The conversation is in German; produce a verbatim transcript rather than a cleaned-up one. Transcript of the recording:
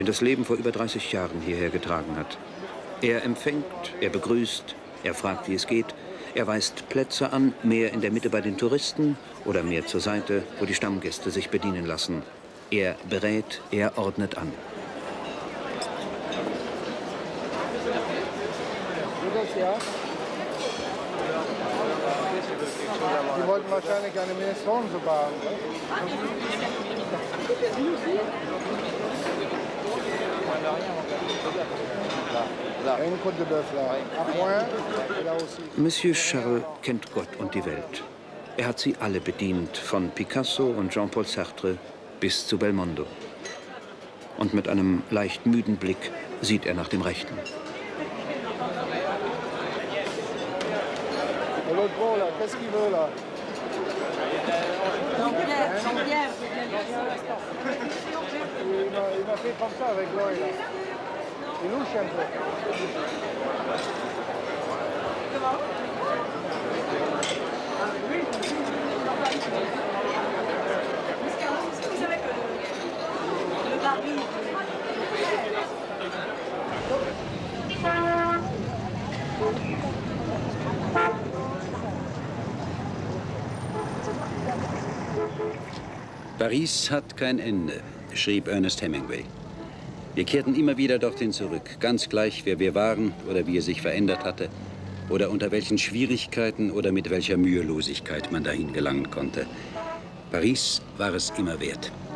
das Leben vor über dreißig Jahren hierher getragen hat. Er empfängt, er begrüßt, er fragt, wie es geht. Er weist Plätze an, mehr in der Mitte bei den Touristen oder mehr zur Seite, wo die Stammgäste sich bedienen lassen. Er berät, er ordnet an. Die wollten wahrscheinlich eine Minestrone haben. Monsieur Charles kennt Gott und die Welt. Er hat sie alle bedient, von Picasso und Jean-Paul Sartre bis zu Belmondo. Und mit einem leicht müden Blick sieht er nach dem Rechten. Paris hat kein Ende, schrieb Ernest Hemingway. Wir kehrten immer wieder dorthin zurück, ganz gleich, wer wir waren oder wie es sich verändert hatte oder unter welchen Schwierigkeiten oder mit welcher Mühelosigkeit man dahin gelangen konnte. Paris war es immer wert.